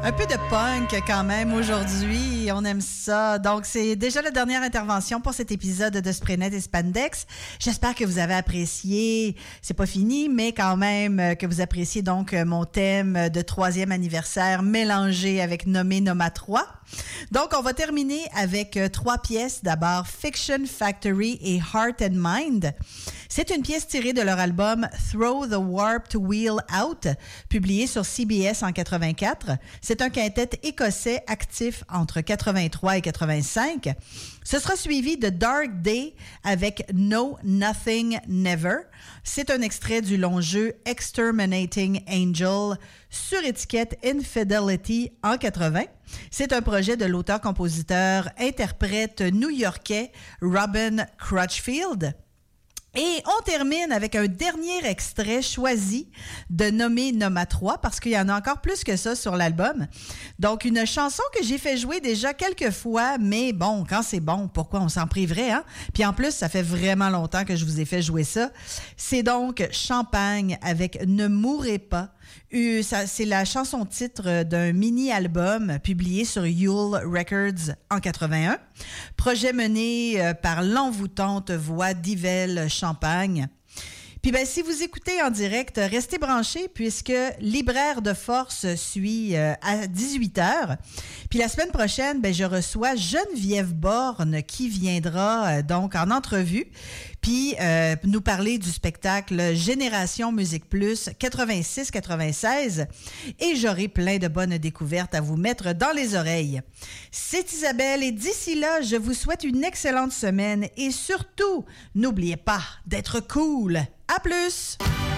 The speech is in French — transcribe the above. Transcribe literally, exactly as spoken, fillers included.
Un peu de punk quand même aujourd'hui, on aime ça. Donc, c'est déjà la dernière intervention pour cet épisode de Spraynet et Spandex. J'espère que vous avez apprécié, c'est pas fini, mais quand même que vous appréciez donc mon thème de troisième anniversaire mélangé avec Nommé Noma trois. Donc, on va terminer avec trois pièces. D'abord, Fiction Factory et Heart and Mind. C'est une pièce tirée de leur album Throw the Warped Wheel Out, publié sur C B S en quatre-vingt-quatre. C'est un quintet écossais actif entre quatre-vingt-trois et quatre-vingt-cinq. Ce sera suivi de Dark Day avec No Nothing Never. C'est un extrait du long jeu Exterminating Angel sur étiquette Infidelity en quatre-vingts. C'est un projet de l'auteur-compositeur-interprète new-yorkais Robin Crutchfield. Et on termine avec un dernier extrait choisi de Nommé Noma trois, parce qu'il y en a encore plus que ça sur l'album. Donc, une chanson que j'ai fait jouer déjà quelques fois, mais bon, quand c'est bon, pourquoi on s'en priverait, hein? Puis en plus, ça fait vraiment longtemps que je vous ai fait jouer ça. C'est donc Champagne avec Ne mourrez pas. Euh, ça, c'est la chanson-titre d'un mini-album publié sur Yule Records en quatre-vingt-un. Projet mené euh, par l'envoûtante voix d'Yvelle Champagne. Puis ben, si vous écoutez en direct, restez branchés puisque Libraire de Force suit euh, à dix-huit heures. Puis la semaine prochaine, ben, je reçois Geneviève Borne qui viendra euh, donc en entrevue puis euh, nous parler du spectacle Génération Musique Plus quatre-vingt-six quatre-vingt-seize et j'aurai plein de bonnes découvertes à vous mettre dans les oreilles. C'est Isabelle et d'ici là, je vous souhaite une excellente semaine et surtout, n'oubliez pas d'être cool. À plus!